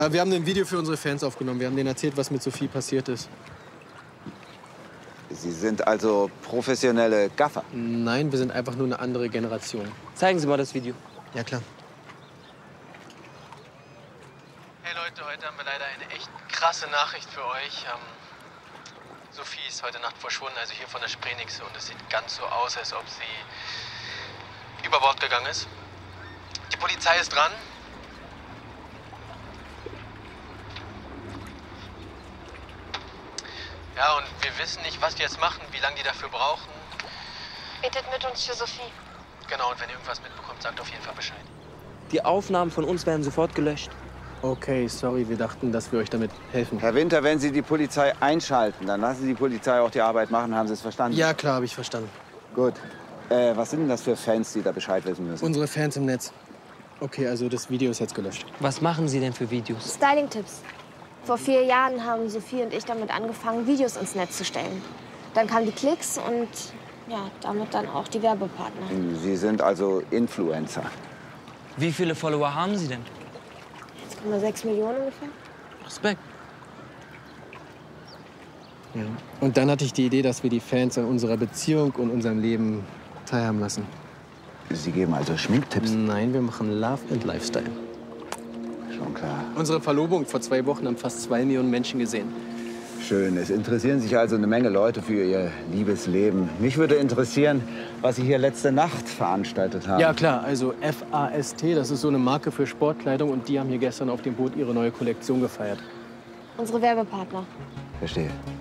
Wir haben ein Video für unsere Fans aufgenommen. Wir haben denen erzählt, was mit Sophie passiert ist. Sie sind also professionelle Gaffer? Nein, wir sind einfach nur eine andere Generation. Zeigen Sie mal das Video. Ja, klar. Hey Leute, heute haben wir leider eine echt krasse Nachricht für euch. Sophie ist heute Nacht verschwunden, also hier von der Spreenixe. Und es sieht ganz so aus, als ob sie über Bord gegangen ist. Die Polizei ist dran. Ja, und wir wissen nicht, was die jetzt machen, wie lange die dafür brauchen. Betet mit uns für Sophie. Genau, und wenn ihr irgendwas mitbekommt, sagt auf jeden Fall Bescheid. Die Aufnahmen von uns werden sofort gelöscht. Okay, sorry, wir dachten, dass wir euch damit helfen. Herr Winter, wenn Sie die Polizei einschalten, dann lassen Sie die Polizei auch die Arbeit machen. Haben Sie es verstanden? Ja, klar, habe ich verstanden. Gut. Was sind denn das für Fans, die da Bescheid wissen müssen? Unsere Fans im Netz. Okay, also das Video ist jetzt gelöscht. Was machen Sie denn für Videos? Styling-Tipps. Vor 4 Jahren haben Sophie und ich damit angefangen, Videos ins Netz zu stellen. Dann kamen die Klicks und ja, damit dann auch die Werbepartner. Sie sind also Influencer. Wie viele Follower haben Sie denn? 1,6 Millionen ungefähr. Respekt. Ja. Und dann hatte ich die Idee, dass wir die Fans an unserer Beziehung und unserem Leben teilhaben lassen. Sie geben also Schminktipps? Nein, wir machen Love and Lifestyle. Schon klar. Unsere Verlobung vor 2 Wochen haben fast 2 Millionen Menschen gesehen. Schön. Es interessieren sich also eine Menge Leute für ihr Liebesleben. Mich würde interessieren, was Sie hier letzte Nacht veranstaltet haben. Ja, klar. Also FAST, das ist so eine Marke für Sportkleidung. Und die haben hier gestern auf dem Boot ihre neue Kollektion gefeiert. Unsere Werbepartner. Verstehe.